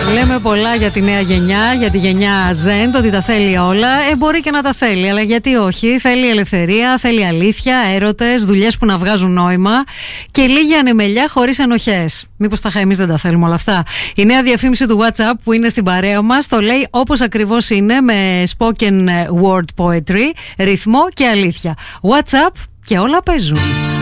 Λέμε πολλά για τη νέα γενιά, για τη γενιά Zen, ότι τα θέλει όλα. Μπορεί και να τα θέλει, αλλά γιατί όχι? Θέλει ελευθερία, θέλει αλήθεια, έρωτες, δουλειές που να βγάζουν νόημα και λίγη ανεμελιά χωρίς ενοχές. Μήπως εμείς δεν τα θέλουμε όλα αυτά? Η νέα διαφήμιση του WhatsApp που είναι στην παρέα μας το λέει όπως ακριβώς είναι, με spoken word poetry, ρυθμό και αλήθεια. WhatsApp και όλα παίζουν.